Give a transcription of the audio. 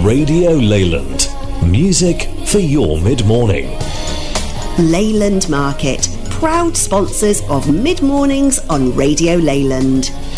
Radio Leyland. Music for your mid-morning. Leyland Market, proud sponsors of Mid-Mornings on Radio Leyland.